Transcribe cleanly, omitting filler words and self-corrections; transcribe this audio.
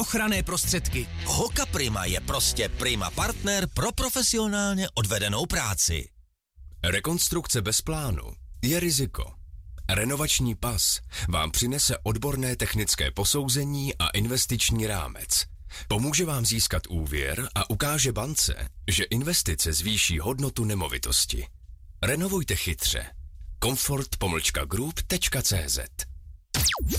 ochranné prostředky. Hoka Prima je prostě prima partner pro profesionálně odvedenou práci. Rekonstrukce bez plánu je riziko. Renovační pas vám přinese odborné technické posouzení a investiční rámec. Pomůže vám získat úvěr a ukáže bance, že investice zvýší hodnotu nemovitosti. Renovujte chytře. Comfort-group.cz